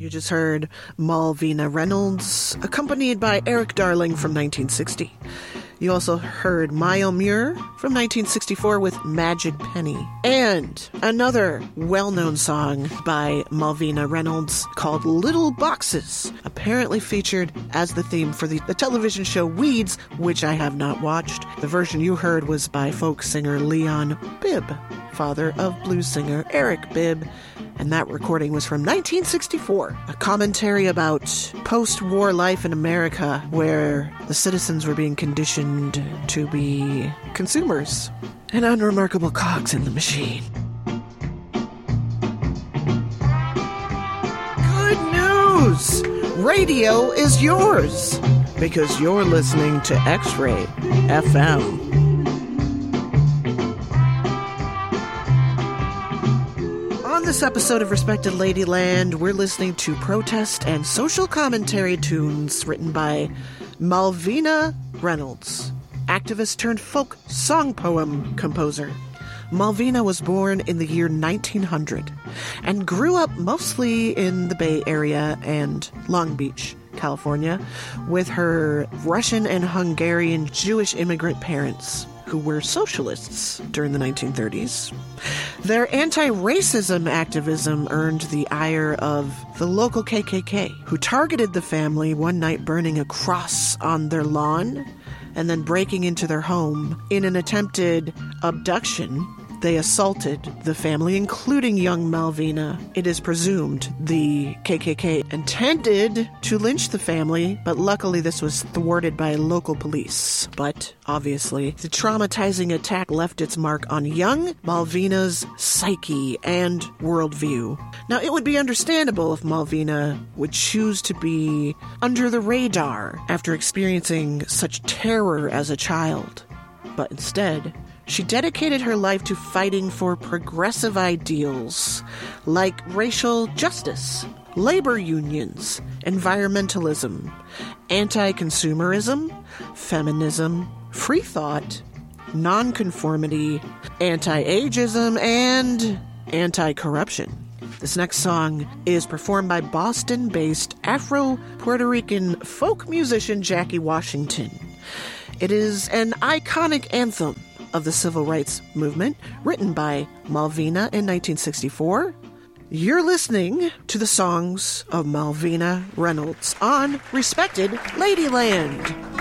You just heard Malvina Reynolds, accompanied by Eric Darling from 1960. You also heard Mile Muir from 1964 with Magic Penny. And another well-known song by Malvina Reynolds called Little Boxes, apparently featured as the theme for the television show Weeds, which I have not watched. The version you heard was by folk singer Leon Bibb, father of blues singer Eric Bibb. And that recording was from 1964, a commentary about post-war life in America where the citizens were being conditioned to be consumers and unremarkable cogs in the machine. Good news! Radio is yours because you're listening to X-Ray FM. On this episode of Respected Ladyland, we're listening to protest and social commentary tunes written by Malvina Reynolds, activist turned folk song poem composer. Malvina was born in the year 1900 and grew up mostly in the Bay Area and Long Beach, California, with her Russian and Hungarian Jewish immigrant parents, who were socialists during the 1930s. Their anti-racism activism earned the ire of the local KKK, who targeted the family one night burning a cross on their lawn and then breaking into their home. In an attempted abduction, they assaulted the family, including young Malvina. It is presumed the KKK intended to lynch the family, but luckily this was thwarted by local police. But obviously, the traumatizing attack left its mark on young Malvina's psyche and worldview. Now, it would be understandable if Malvina would choose to be under the radar after experiencing such terror as a child. But instead, she dedicated her life to fighting for progressive ideals like racial justice, labor unions, environmentalism, anti-consumerism, feminism, free thought, nonconformity, anti-ageism, and anti-corruption. This next song is performed by Boston-based Afro-Puerto Rican folk musician Jackie Washington. It is an iconic anthem of the civil rights movement, written by Malvina in 1964. You're listening to the songs of Malvina Reynolds on Respected Ladyland.